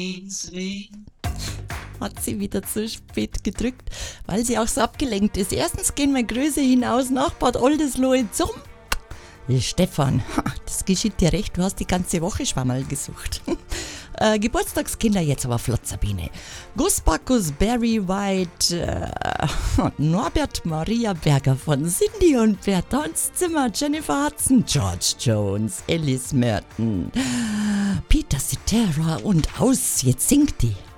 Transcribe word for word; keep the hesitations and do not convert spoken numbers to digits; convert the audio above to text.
Hat sie wieder zu spät gedrückt, weil sie auch so abgelenkt ist. Erstens gehen wir Grüße hinaus nach Bad Oldesloe zum Stefan. Das geschieht dir recht, du hast die ganze Woche Schwammerl gesucht. äh, Geburtstagskinder jetzt aber flott, Sabine. Gus Bacchus, Barry White, äh, Norbert Maria Berger von Cindy und Bert, Hans Zimmer, Jennifer Hudson, George Jones, Alice Merton, Peter Cetera und aus, jetzt singt die.